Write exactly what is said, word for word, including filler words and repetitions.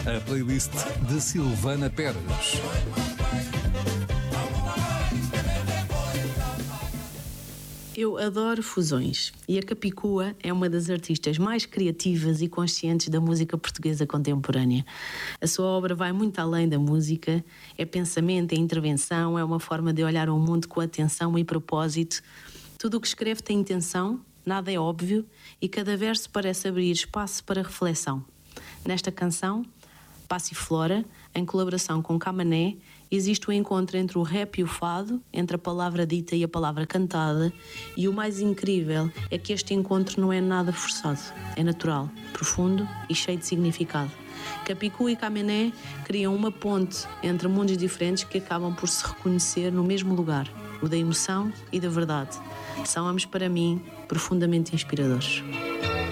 a playlist de Silvana Pérez. Eu adoro fusões e a Capicua é uma das artistas mais criativas e conscientes da música portuguesa contemporânea. A sua obra vai muito além da música, é pensamento, é intervenção, é uma forma de olhar o mundo com atenção e propósito. Tudo o que escreve tem intenção, nada é óbvio e cada verso parece abrir espaço para reflexão. Nesta canção, Passiflora, em colaboração com Camané, existe o encontro entre o rap e o fado, entre a palavra dita e a palavra cantada, e o mais incrível é que este encontro não é nada forçado, é natural, profundo e cheio de significado. Capicua e Camané criam uma ponte entre mundos diferentes que acabam por se reconhecer no mesmo lugar, o da emoção e da verdade. São ambos, para mim, profundamente inspiradores.